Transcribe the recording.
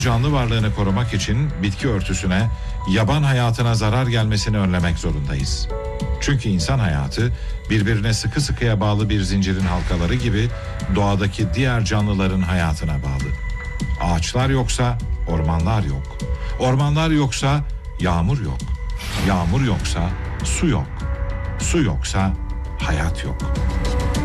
Canlı varlığını korumak için bitki örtüsüne, yaban hayatına zarar gelmesini önlemek zorundayız. Çünkü insan hayatı birbirine sıkı sıkıya bağlı bir zincirin halkaları gibi doğadaki diğer canlıların hayatına bağlı. Ağaçlar yoksa ormanlar yok. Ormanlar yoksa yağmur yok. Yağmur yoksa su yok. Su yoksa hayat yok.